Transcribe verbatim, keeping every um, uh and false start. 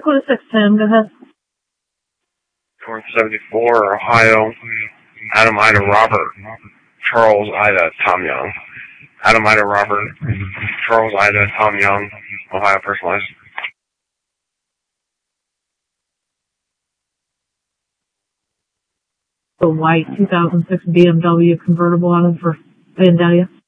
Dakota six ten, go ahead. four seventy-four, Ohio, Adam Ida Robert, Charles Ida Tom Young. Adam Ida Robert, Charles Ida Tom Young, Ohio personalized. The white two thousand six B M W convertible on him for Vandalia.